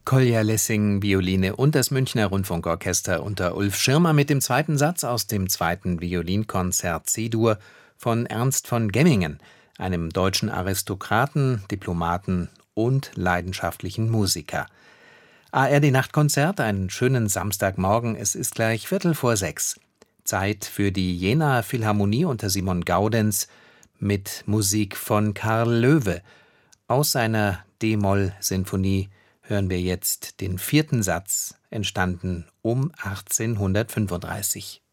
Kolja Lessing, Violine und das Münchner Rundfunkorchester unter Ulf Schirmer mit dem zweiten Satz aus dem zweiten Violinkonzert C-Dur von Ernst von Gemmingen, einem deutschen Aristokraten, Diplomaten und leidenschaftlichen Musiker. ARD-Nachtkonzert, einen schönen Samstagmorgen, es ist gleich 5:15. Zeit für die Jenaer Philharmonie unter Simon Gaudenz mit Musik von Karl Loewe. Aus seiner d-Moll-Sinfonie hören wir jetzt den vierten Satz, entstanden um 1835.